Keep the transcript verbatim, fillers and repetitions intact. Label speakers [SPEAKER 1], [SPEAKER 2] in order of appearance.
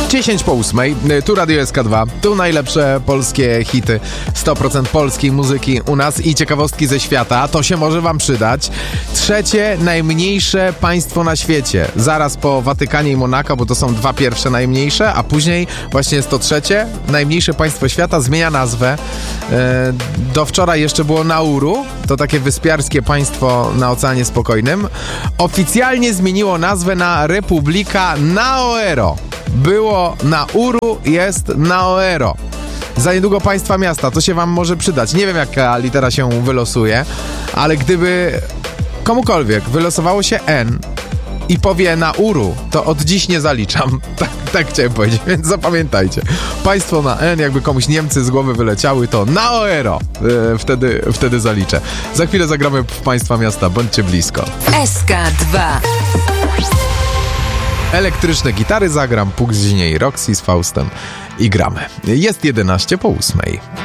[SPEAKER 1] dziesięć po ósmej, tu Radio S K dwa, tu najlepsze polskie hity, sto procent polskiej muzyki u nas i ciekawostki ze świata, to się może wam przydać. Trzecie najmniejsze państwo na świecie, zaraz po Watykanie i Monako, bo to są dwa pierwsze najmniejsze, a później właśnie jest to trzecie, najmniejsze państwo świata, zmienia nazwę. E, do wczoraj jeszcze było Nauru, to takie wyspiarskie państwo na Oceanie Spokojnym. Oficjalnie zmieniło nazwę na Republika Naoero. Było Nauru, jest Naoero. Za niedługo państwa miasta, to się wam może przydać. Nie wiem, jaka litera się wylosuje, ale gdyby komukolwiek wylosowało się N i powie Nauru, to od dziś nie zaliczam. Tak, tak chciałem powiedzieć, więc zapamiętajcie. Państwo na N, jakby komuś Niemcy z głowy wyleciały, to Naoero. Yy, wtedy, wtedy zaliczę. Za chwilę zagramy w państwa miasta, bądźcie blisko.
[SPEAKER 2] S K dwa.
[SPEAKER 1] Elektryczne gitary zagram, Później Roxy z Faustem i gramy. Jest jedenaście po ósmej.